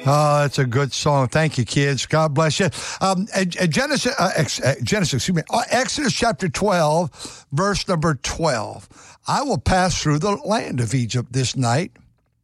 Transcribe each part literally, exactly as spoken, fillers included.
Oh, that's a good song. Thank you, kids. God bless you. Um, Genesis, uh, ex, uh, Genesis, excuse me, uh, Exodus chapter twelve, verse number twelve. I will pass through the land of Egypt this night.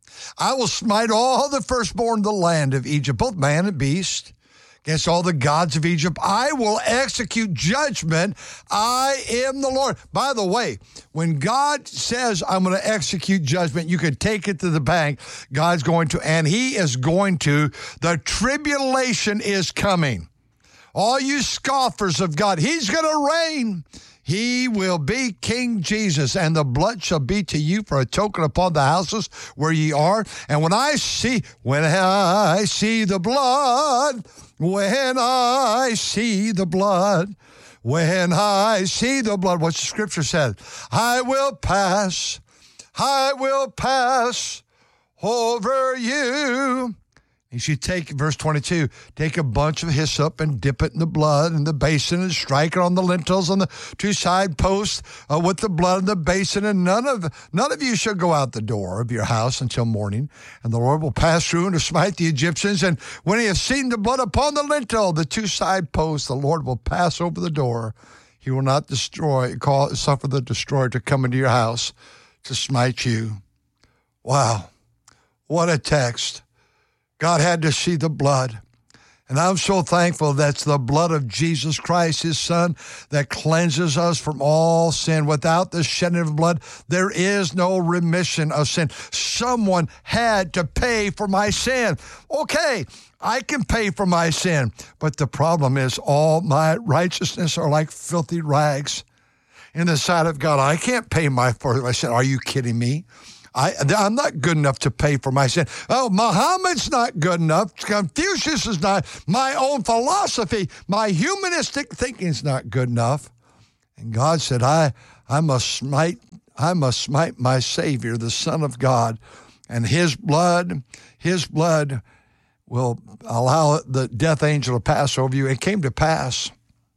I will smite all the firstborn of the land of Egypt, both man and beast, against all the gods of Egypt. I will execute judgment. I am the Lord. By the way, when God says, I'm going to execute judgment, you can take it to the bank. God's going to, and he is going to. The tribulation is coming. All you scoffers of God, he's going to reign. He will be King Jesus, and the blood shall be to you for a token upon the houses where ye are. And when I see, when I see the blood, when I see the blood, when I see the blood, what the scripture says, I will pass, I will pass over you. You should take, verse twenty-two, take a bunch of hyssop and dip it in the blood in the basin and strike it on the lintels on the two side posts uh, with the blood in the basin, and none of none of you shall go out the door of your house until morning. And the Lord will pass through and to smite the Egyptians. And when he has seen the blood upon the lintel, the two side posts, the Lord will pass over the door. He will not destroy, call, suffer the destroyer to come into your house to smite you. Wow, what a text. God had to see the blood. And I'm so thankful that's the blood of Jesus Christ, his son, that cleanses us from all sin. Without the shedding of blood, there is no remission of sin. Someone had to pay for my sin. Okay, I can pay for my sin, but the problem is all my righteousness are like filthy rags in the sight of God. I can't pay my for my sin. Are you kidding me? I, I'm not good enough to pay for my sin. Oh, Muhammad's not good enough. Confucius is not. My own philosophy, my humanistic thinking is not good enough. And God said, I, I must smite, I must smite my Savior, the Son of God, and his blood, his blood will allow the death angel to pass over you. It came to pass,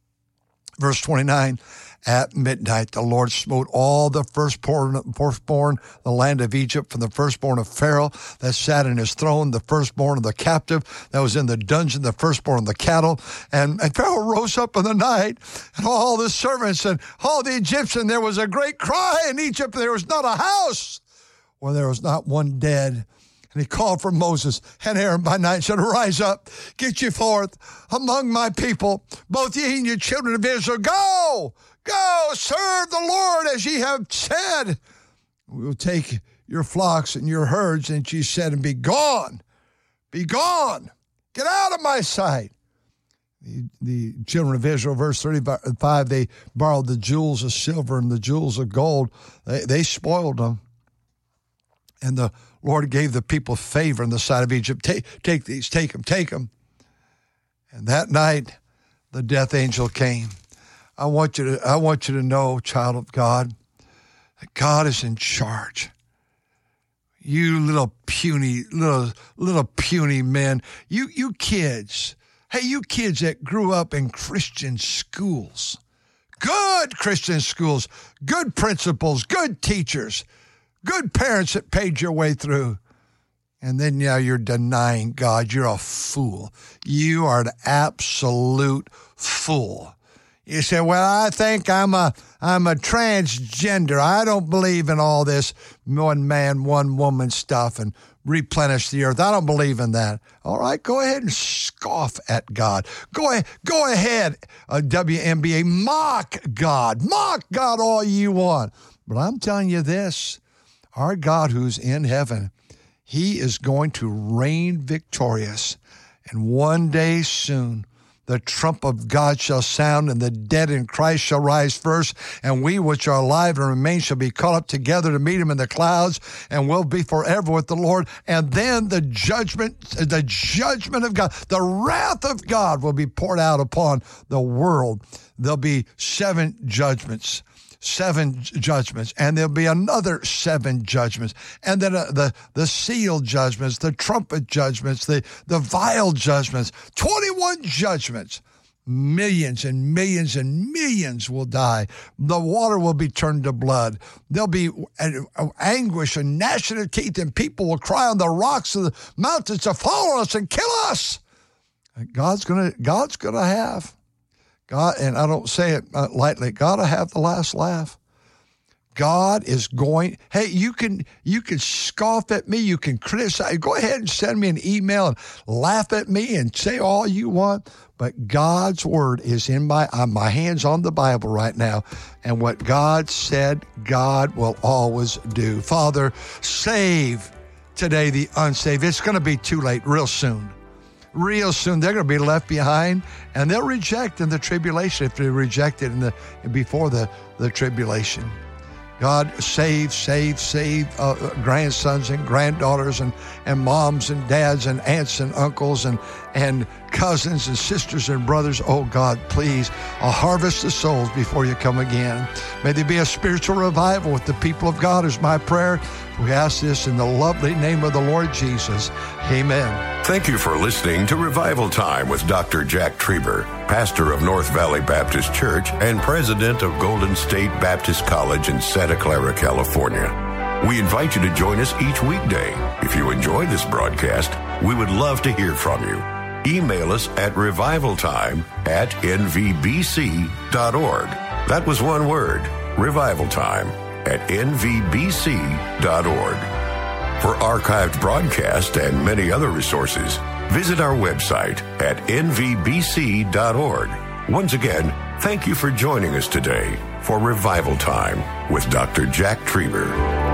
verse twenty-nine, at midnight, the Lord smote all the firstborn, firstborn, the land of Egypt, from the firstborn of Pharaoh that sat in his throne, the firstborn of the captive that was in the dungeon, the firstborn of the cattle. And, and Pharaoh rose up in the night, and all the servants and all the Egyptians, there was a great cry in Egypt. There was not a house where there was not one dead. And he called for Moses and Aaron by night and said, rise up, get you forth among my people, both ye and your children of Israel. Go! Go, serve the Lord as ye have said. We will take your flocks and your herds, and she said, and be gone, be gone, get out of my sight. The, the children of Israel, verse thirty-five, they borrowed the jewels of silver and the jewels of gold. They, they spoiled them. And the Lord gave the people favor in the sight of Egypt. Take, take these, take them, take them. And that night, the death angel came. I want you to, I want you to know, child of God, that God is in charge. You little puny, little, little puny men, you, you kids, hey, you kids that grew up in Christian schools, good Christian schools, good principals, good teachers, good parents that paid your way through. And then now you're denying God. You're a fool. You are an absolute fool. You say, well, I think I'm a I'm a transgender. I don't believe in all this one man, one woman stuff and replenish the earth. I don't believe in that. All right, go ahead and scoff at God. Go ahead, go ahead, uh, W M B A, mock God. Mock God all you want. But I'm telling you this, our God who's in heaven, he is going to reign victorious. And one day soon, the trump of God shall sound, and the dead in Christ shall rise first, and we which are alive and remain shall be caught up together to meet him in the clouds, and will be forever with the Lord. And then the judgment, the judgment of God, the wrath of God will be poured out upon the world. There'll be seven judgments. Seven judgments, and there'll be another seven judgments, and then uh, the the seal judgments, the trumpet judgments, the the vial judgments, twenty-one judgments. Millions and millions and millions will die. The water will be turned to blood. There'll be anguish and gnashing of teeth, and people will cry on the rocks of the mountains to fall on us and kill us. God's gonna, God's gonna have, God, and I don't say it lightly, God will have the last laugh. God is going, hey, you can you can scoff at me, you can criticize, go ahead and send me an email and laugh at me and say all you want, but God's word is in my, uh, my hands on the Bible right now, and what God said, God will always do. Father, save today the unsaved. It's going to be too late real soon. Real soon, they're going to be left behind, and they'll reject in the tribulation if they reject it in the before the, the tribulation. God, save, save, save uh, grandsons and granddaughters and, and moms and dads and aunts and uncles and, and cousins and sisters and brothers. Oh, God, please, I'll harvest the souls before you come again. May there be a spiritual revival with the people of God is my prayer. We ask this in the lovely name of the Lord Jesus. Amen. Thank you for listening to Revival Time with Doctor Jack Trieber, pastor of North Valley Baptist Church and president of Golden State Baptist College in Santa Clara, California. We invite you to join us each weekday. If you enjoy this broadcast, we would love to hear from you. Email us at revivaltime at n v b c dot org. That was one word, revivaltime at n v b c dot org. For archived broadcast and many other resources, visit our website at n v b c dot org. Once again, thank you for joining us today for Revival Time with Doctor Jack Trieber.